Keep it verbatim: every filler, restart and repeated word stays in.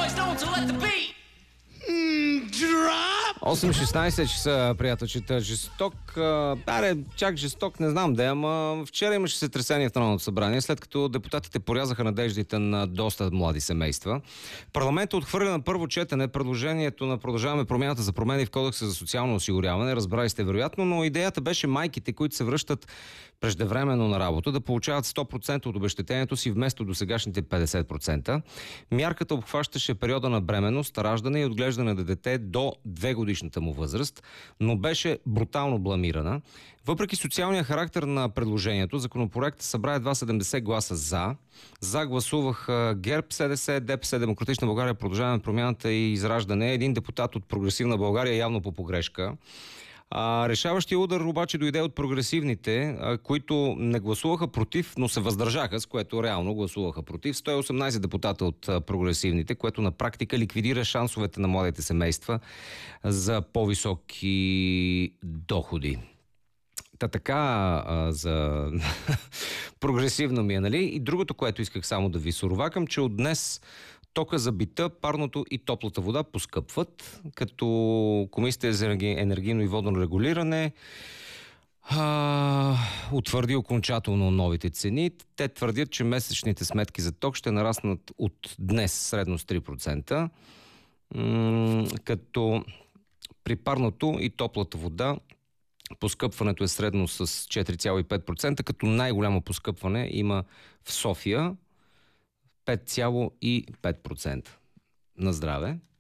осем и шестнайсет часа, приятелчета. Жесток, аре, чак жесток, не знам да е, ама вчера имаше сътресение в Народното събрание, след като депутатите порязаха надеждите на доста млади семейства. Парламентът отхвърля на първо четене предложението на Продължаваме промяната за промени в Кодекса за социално осигуряване. Разбрали сте вероятно, но идеята беше майките, които се връщат преждевременно на работа, да получават сто процента от обезщетението си вместо досегашните петдесет процента. Мярката обхващаше периода на бременност, раждане и отглеждане на дете до две годишната му възраст, но беше брутално бламирана. Въпреки социалния характер на предложението, законопроектът събра едва седемдесет гласа за. За гласуваха ГЕРБ, СДС, ДПС, Демократична България, Продължаваме промяната и Израждане. Един депутат от Прогресивна България, явно по погрешка. А, решаващия удар обаче дойде от прогресивните, а, които не гласуваха против, но се въздържаха, с което реално гласуваха против. сто и осемнайсет депутата от а, прогресивните, което на практика ликвидира шансовете на младите семейства за по-високи доходи. Та така а, за прогресивно ми е, нали? И другото, което исках само да ви суровакам, че от днес тока за бита, парното и топлата вода поскъпват, като Комисията за енергийно и водно регулиране а, утвърди окончателно новите цени. Те твърдят, че месечните сметки за ток ще нараснат от днес средно с три процента, м- като при парното и топлата вода поскъпването е средно с четири цяло и пет процента, като най-голямо поскъпване има в София пет цяло и пет процента. На здраве!